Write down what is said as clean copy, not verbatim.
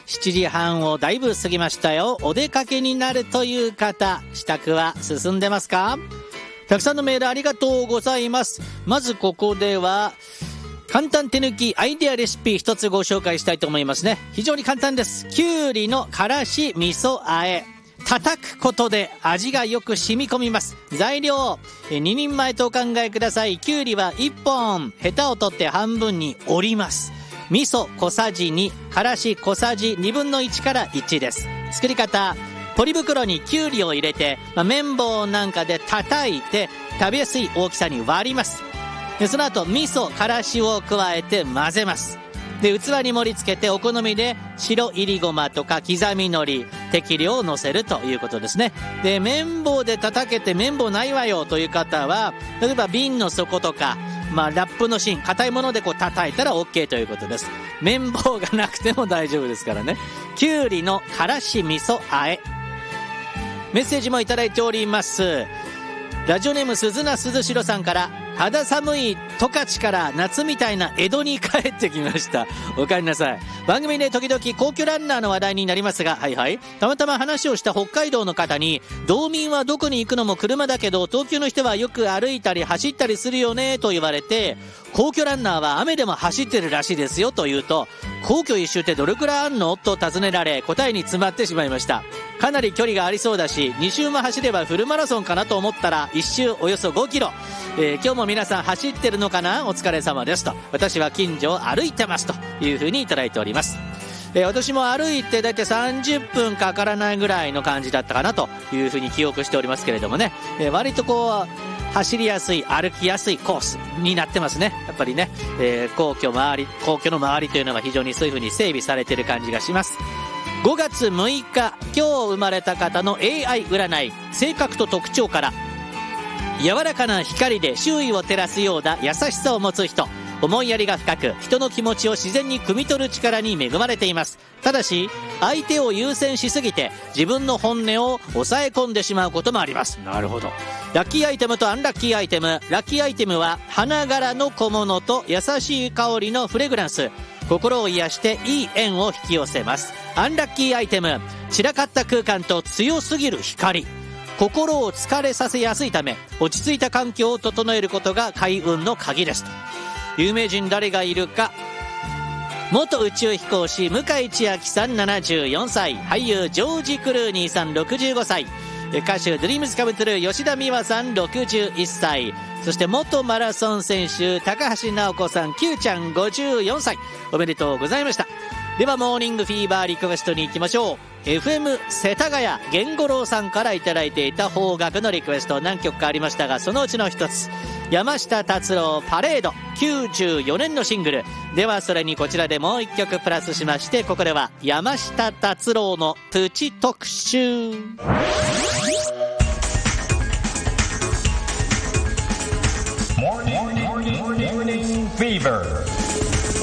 7時半をだいぶ過ぎましたよ。お出かけになるという方、支度は進んでますか？たくさんのメールありがとうございます。まずここでは簡単手抜きアイデアレシピ一つご紹介したいと思いますね。非常に簡単です。きゅうりのからし味噌和え、叩くことで味がよく染み込みます。材料2人前とお考えください。きゅうりは1本、ヘタを取って半分に折ります。味噌小さじ2、からし小さじ1/2分の1から1です。作り方、ポリ袋にきゅうりを入れて、綿棒なんかで叩いて食べやすい大きさに割ります。でその後味噌からしを加えて混ぜます。で器に盛り付けてお好みで白いりごまとか刻み海苔適量を乗せるということですね。で綿棒で叩けて綿棒ないわよという方は、例えば瓶の底とか、ラップの芯硬いものでこう叩いたら OK ということです。綿棒がなくても大丈夫ですからね。きゅうりのからし味噌和え。メッセージもいただいております。ラジオネーム鈴名鈴代さんから、肌寒い十勝から夏みたいな江戸に帰ってきました。お帰りなさい。番組で時々皇居ランナーの話題になりますが、たまたま話をした北海道の方に、道民はどこに行くのも車だけど東京の人はよく歩いたり走ったりするよねと言われて、皇居ランナーは雨でも走ってるらしいですよと言うと、皇居一周ってどれくらいあんのと尋ねられ、答えに詰まってしまいました。かなり距離がありそうだし、2周も走ればフルマラソンかなと思ったら1周およそ5キロ。今日も皆さん走ってるのかな、お疲れ様ですと。私は近所を歩いてますというふうにいただいております。私も歩いてだいたい30分かからないぐらいの感じだったかなというふうに記憶しておりますけれどもね、割とこう走りやすい歩きやすいコースになってますね。やっぱりね、皇居の周りというのは非常にそういうふうに整備されている感じがします。5月6日今日生まれた方の AI 占い、性格と特徴から、柔らかな光で周囲を照らすような優しさを持つ人、思いやりが深く人の気持ちを自然に汲み取る力に恵まれています。ただし相手を優先しすぎて自分の本音を抑え込んでしまうこともあります。なるほど。ラッキーアイテムとアンラッキーアイテム。ラッキーアイテムは花柄の小物と優しい香りのフレグランス、心を癒していい縁を引き寄せます。アンラッキーアイテム、散らかった空間と強すぎる光、心を疲れさせやすいため落ち着いた環境を整えることが開運の鍵ですと。有名人誰がいるか。元宇宙飛行士向井千秋さん74歳、俳優ジョージ・クルーニーさん65歳、歌手ドリームズカムトゥルー吉田美和さん61歳、そして元マラソン選手高橋尚子さん Q ちゃん54歳、おめでとうございました。ではモーニングフィーバーリクエストに行きましょう。 FM 世田谷源五郎さんからいただいていた邦楽のリクエスト、何曲かありましたがそのうちの一つ、山下達郎パレード、94年のシングルでは、それにこちらでもう一曲プラスしまして、ここでは山下達郎のプチ特集。 Morning Fever